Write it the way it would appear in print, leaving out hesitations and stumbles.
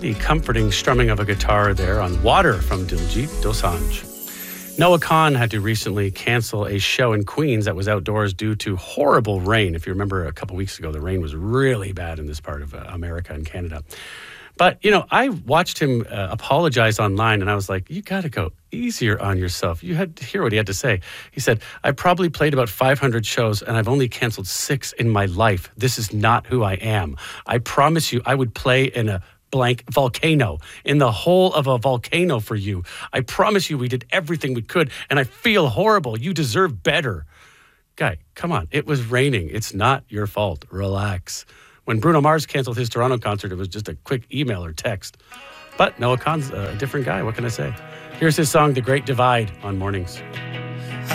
The comforting strumming of a guitar there on Water from Diljit Dosanjh. Noah Kahan had to recently cancel a show in Queens that was outdoors due to horrible rain. If you remember a couple weeks ago, the rain was really bad in this part of America and Canada. But, I watched him apologize online, and I was like, you got to go easier on yourself. You had to hear what he had to say. He said, I probably played about 500 shows, and I've only canceled 6 in my life. This is not who I am. I promise you I would play in a blank volcano, in the hole of a volcano for you. I promise you we did everything we could, and I feel horrible. You deserve better. Guy, come on. It was raining. It's not your fault. Relax. When Bruno Mars canceled his Toronto concert, it was just a quick email or text. But Noah Kahan's a different guy. What can I say? Here's his song, The Great Divide, on Mornings.